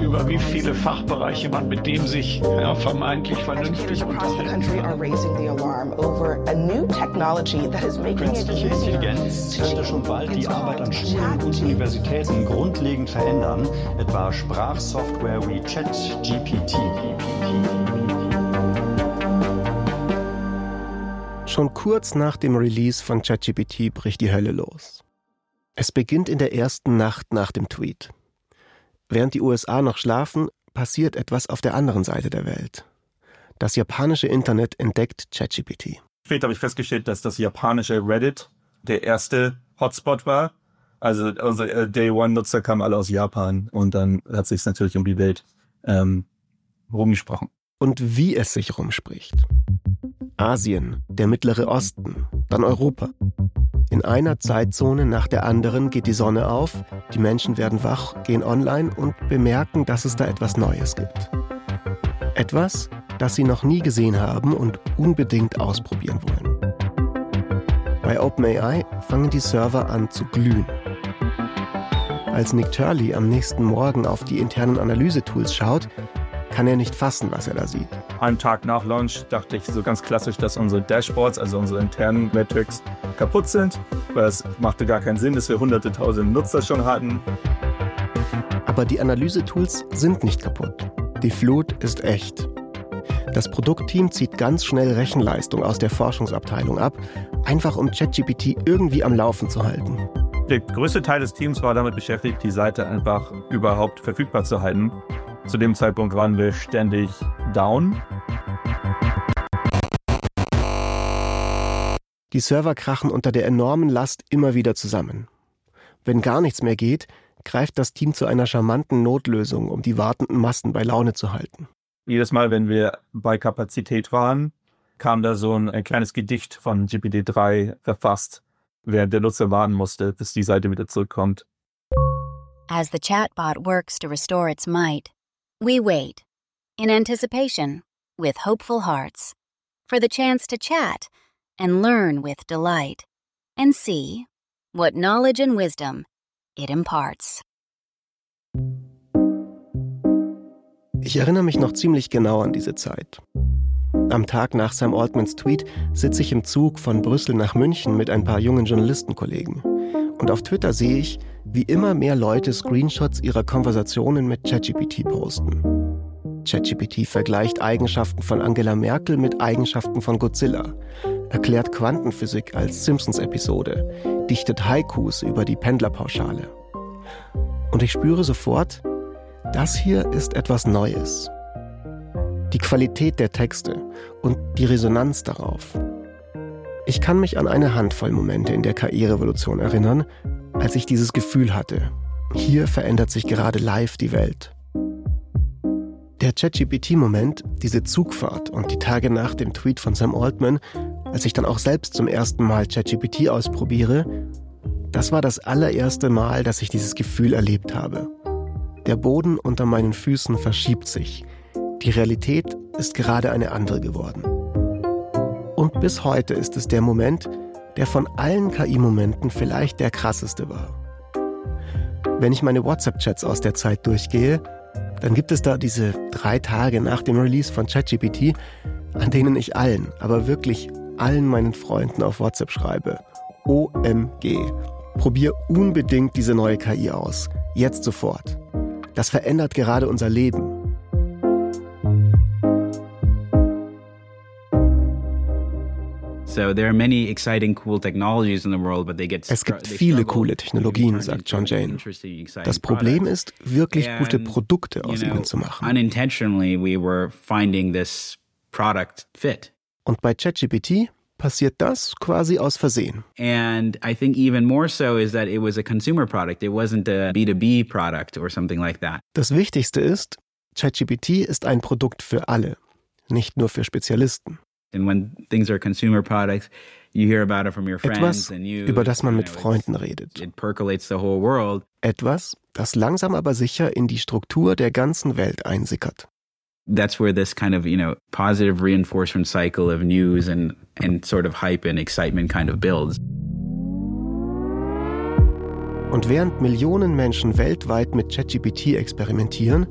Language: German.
über wie viele Fachbereiche man mit dem sich vermeintlich vernünftig unterhält. Künstliche Intelligenz könnte schon bald die Arbeit an Schulen und Universitäten grundlegend verändern, etwa Sprachsoftware wie ChatGPT. Schon kurz nach dem Release von ChatGPT bricht die Hölle los. Es beginnt in der ersten Nacht nach dem Tweet. Während die USA noch schlafen, passiert etwas auf der anderen Seite der Welt. Das japanische Internet entdeckt ChatGPT. Später habe ich festgestellt, dass das japanische Reddit der erste Hotspot war. Also unsere Day-One-Nutzer kamen alle aus Japan und dann hat sich natürlich um die Welt rumgesprochen. Und wie es sich rumspricht. Asien, der Mittlere Osten, dann Europa. In einer Zeitzone nach der anderen geht die Sonne auf, die Menschen werden wach, gehen online und bemerken, dass es da etwas Neues gibt. Etwas, das sie noch nie gesehen haben und unbedingt ausprobieren wollen. Bei OpenAI fangen die Server an zu glühen. Als Nick Turley am nächsten Morgen auf die internen Analysetools schaut, kann er nicht fassen, was er da sieht. Einen Tag nach Launch dachte ich so ganz klassisch, dass unsere Dashboards, also unsere internen Metrics, kaputt sind. Weil es machte gar keinen Sinn, dass wir hunderte, tausende Nutzer schon hatten. Aber die Analysetools sind nicht kaputt. Die Flut ist echt. Das Produktteam zieht ganz schnell Rechenleistung aus der Forschungsabteilung ab, einfach um ChatGPT irgendwie am Laufen zu halten. Der größte Teil des Teams war damit beschäftigt, die Seite einfach überhaupt verfügbar zu halten. Zu dem Zeitpunkt waren wir ständig down. Die Server krachen unter der enormen Last immer wieder zusammen. Wenn gar nichts mehr geht, greift das Team zu einer charmanten Notlösung, um die wartenden Massen bei Laune zu halten. Jedes Mal, wenn wir bei Kapazität waren, kam da so ein kleines Gedicht von GPT-3 verfasst, während der Nutzer warten musste, bis die Seite wieder zurückkommt. As the chatbot works to restore its might, we wait, in anticipation, with hopeful hearts, for the chance to chat and learn with delight, and see what knowledge and wisdom it imparts. Ich erinnere mich noch ziemlich genau an diese Zeit. Am Tag nach Sam Altmans Tweet sitze ich im Zug von Brüssel nach München mit ein paar jungen Journalistenkollegen. Und auf Twitter sehe ich, wie immer mehr Leute Screenshots ihrer Konversationen mit ChatGPT posten. ChatGPT vergleicht Eigenschaften von Angela Merkel mit Eigenschaften von Godzilla, erklärt Quantenphysik als Simpsons-Episode, dichtet Haikus über die Pendlerpauschale. Und ich spüre sofort, das hier ist etwas Neues. Die Qualität der Texte und die Resonanz darauf. Ich kann mich an eine Handvoll Momente in der KI-Revolution erinnern, als ich dieses Gefühl hatte. Hier verändert sich gerade live die Welt. Der ChatGPT-Moment, diese Zugfahrt und die Tage nach dem Tweet von Sam Altman, als ich dann auch selbst zum ersten Mal ChatGPT ausprobiere, das war das allererste Mal, dass ich dieses Gefühl erlebt habe. Der Boden unter meinen Füßen verschiebt sich. Die Realität ist gerade eine andere geworden. Und bis heute ist es der Moment, der von allen KI-Momenten vielleicht der krasseste war. Wenn ich meine WhatsApp-Chats aus der Zeit durchgehe, dann gibt es da diese 3 Tage nach dem Release von ChatGPT, an denen ich allen, aber wirklich allen meinen Freunden auf WhatsApp schreibe: OMG, probier unbedingt diese neue KI aus. Jetzt sofort. Das verändert gerade unser Leben. Es gibt viele coole Technologien, sagt John Jane. Das Problem ist, wirklich gute Produkte aus ihnen zu machen. Und bei ChatGPT passiert das quasi aus Versehen. And I think even more so is that it was a consumer product. It wasn't a B2B product or something like that. Das Wichtigste ist, ChatGPT ist ein Produkt für alle, nicht nur für Spezialisten. And when things are consumer products, you hear about it from your friends and you. Etwas, über das man mit Freunden redet. It percolates the whole world. Etwas, das langsam aber sicher in die Struktur der ganzen Welt einsickert. That's where this kind of, positive reinforcement cycle of news and sort of hype and excitement kind of builds. Und während Millionen Menschen weltweit mit ChatGPT experimentieren,